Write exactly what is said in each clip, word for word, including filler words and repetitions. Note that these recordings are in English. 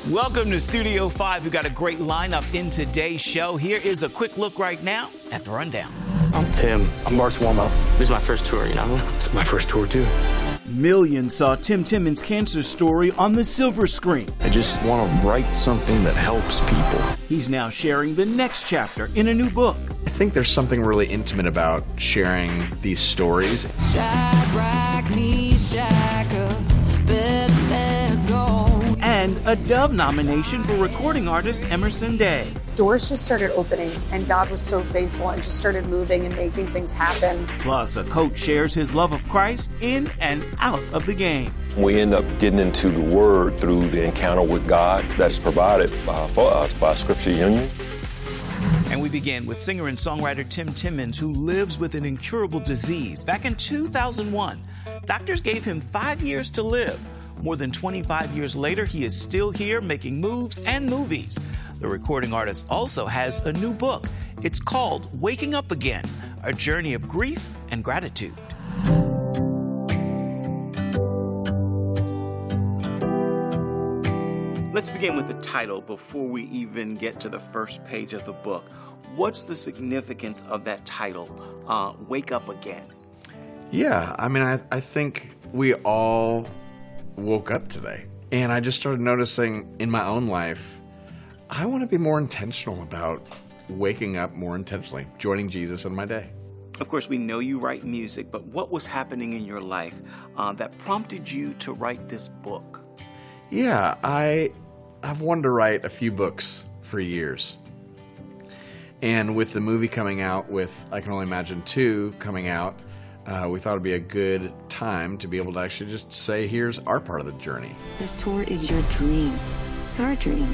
Welcome to Studio five. We've got a great lineup in today's show. Here is a quick look right now at the rundown. I'm Tim. I'm Mark's warm-up. This is my first tour, you know? It's my first tour, too. Millions saw Tim Timmons' cancer story on the silver screen. I just want to write something that helps people. He's now sharing the next chapter in a new book. I think there's something really intimate about sharing these stories. Shadrach, Meshach, Abednego. And a Dove nomination for recording artist Emerson Day. Doors just started opening, and God was so faithful and just started moving and making things happen. Plus, a coach shares his love of Christ in and out of the game. We end up getting into the Word through the encounter with God that is provided uh, for us by Scripture Union. And we begin with singer and songwriter Tim Timmons, who lives with an incurable disease. Back in two thousand one, doctors gave him five years to live. More than twenty-five years later, he is still here making moves and movies. The recording artist also has a new book. It's called Waking Up Again, a journey of grief and gratitude. Let's begin with the title before we even get to the first page of the book. What's the significance of that title, uh, Wake Up Again? Yeah, I mean, I, I think we all woke up today. And I just started noticing in my own life, I want to be more intentional about waking up more intentionally, joining Jesus in my day. Of course, we know you write music, but what was happening in your life uh, that prompted you to write this book? Yeah, I, I've wanted to write a few books for years. And with the movie coming out, with I Can Only Imagine two coming out, uh, we thought it'd be a good time to be able to actually just say, here's our part of the journey. This tour is your dream. It's our dream.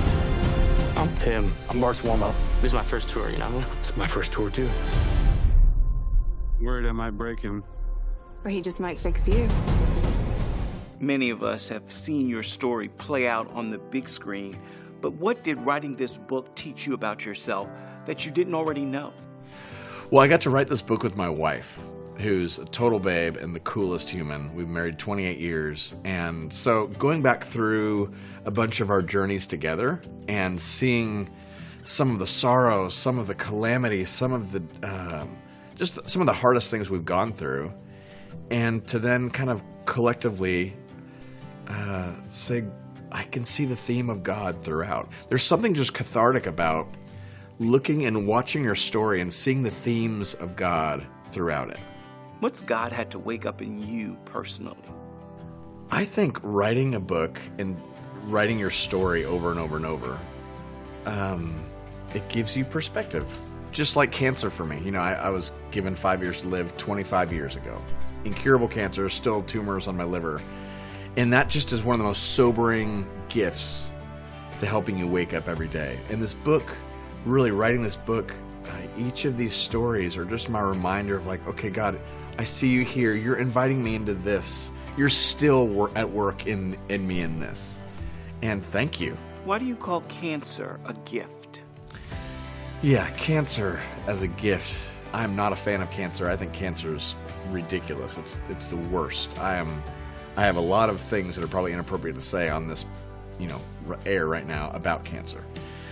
I'm Tim. I'm Mark's warm-up. This is my first tour, you know? It's my first tour, too. Worried I might break him. Or he just might fix you. Many of us have seen your story play out on the big screen, but what did writing this book teach you about yourself that you didn't already know? Well, I got to write this book with my wife, who's a total babe and the coolest human. We've married twenty-eight years. And so going back through a bunch of our journeys together and seeing some of the sorrow, some of the calamity, some of the, um, just some of the hardest things we've gone through, and to then kind of collectively uh, say, I can see the theme of God throughout. There's something just cathartic about looking and watching your story and seeing the themes of God throughout it. What's God had to wake up in you personally? I think writing a book and writing your story over and over and over, um, it gives you perspective. Just like cancer for me. You know, I, I was given five years to live twenty-five years ago. Incurable cancer, still tumors on my liver. And that just is one of the most sobering gifts to helping you wake up every day. And this book, really writing this book, uh, each of these stories are just my reminder of like, okay, God, I see you here. You're inviting me into this. You're still wor- at work in, in me in this. And thank you. Why do you call cancer a gift? Yeah, cancer as a gift. I'm not a fan of cancer. I think cancer is ridiculous. It's it's the worst. I am. I have a lot of things that are probably inappropriate to say on this, you know, air right now about cancer.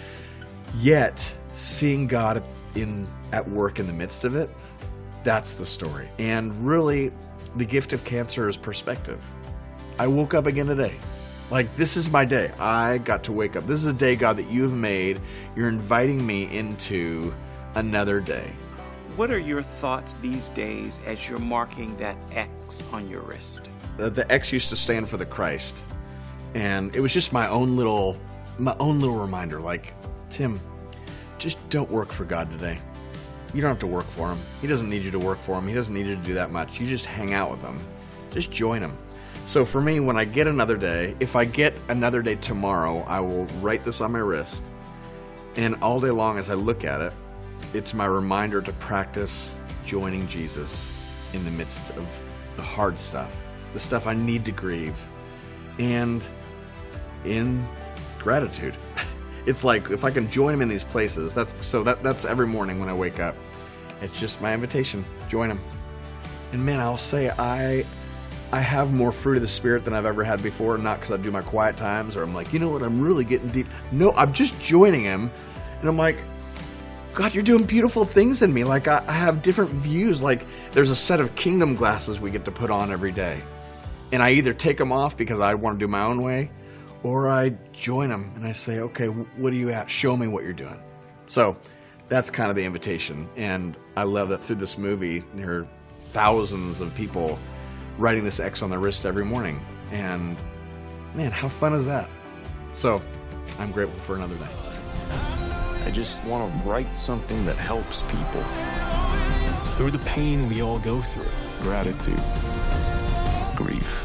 Yet, seeing God in at work in the midst of it, that's the story. And really, the gift of cancer is perspective. I woke up again today. Like, this is my day. I got to wake up. This is a day, God, that you have made. You're inviting me into another day. What are your thoughts these days as you're marking that X on your wrist? The, the X used to stand for the Christ. And it was just my own little, my own little reminder. Like, Tim, just don't work for God today. You don't have to work for him. He doesn't need you to work for him. He doesn't need you to do that much. You just hang out with him. Just join him. So for me, when I get another day, if I get another day tomorrow, I will write this on my wrist. And all day long as I look at it, it's my reminder to practice joining Jesus in the midst of the hard stuff, the stuff I need to grieve, and in gratitude. It's like, if I can join him in these places, that's so that that's every morning when I wake up. It's just my invitation. Join him. And man, I'll say I I have more fruit of the Spirit than I've ever had before, not because I do my quiet times or I'm like, you know what, I'm really getting deep. No, I'm just joining Him, and I'm like, God, you're doing beautiful things in me. Like, I, I have different views. Like, there's a set of kingdom glasses we get to put on every day. And I either take them off because I want to do my own way, or I join them and I say, okay, what are you at? Show me what you're doing. So that's kind of the invitation. And I love that through this movie, there are thousands of people writing this X on their wrist every morning. And man, how fun is that? So I'm grateful for another day. I just want to write something that helps people. Through the pain we all go through. Gratitude. Grief.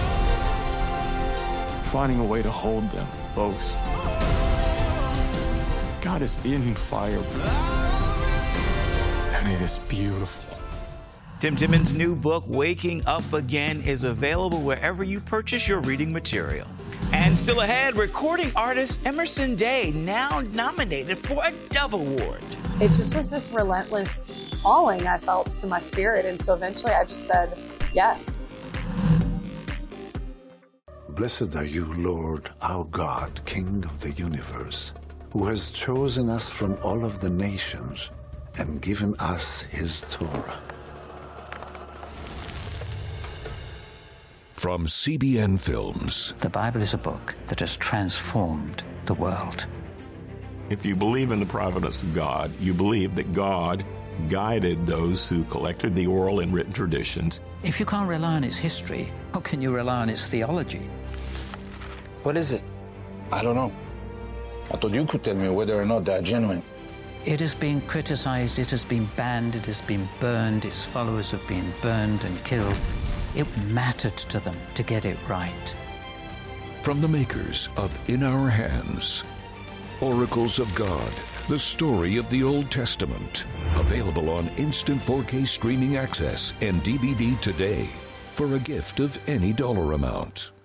Finding a way to hold them, both. God is in fire. And it is beautiful. Tim Timmons' new book, Waking Up Again, is available wherever you purchase your reading material. And still ahead, recording artist Emerson Day, now nominated for a Dove Award. It just was this relentless calling I felt to my spirit. And so eventually I just said, yes. Blessed are you, Lord, our God, King of the universe, who has chosen us from all of the nations and given us his Torah. From C B N Films. The Bible is a book that has transformed the world. If you believe in the providence of God, you believe that God guided those who collected the oral and written traditions. If you can't rely on its history, how can you rely on its theology? What is it? I don't know. I thought you could tell me whether or not they're genuine. It has been criticized, it has been banned, it has been burned, its followers have been burned and killed. It mattered to them to get it right. From the makers of In Our Hands, Oracles of God, the story of the Old Testament. Available on instant four K streaming access and D V D today for a gift of any dollar amount.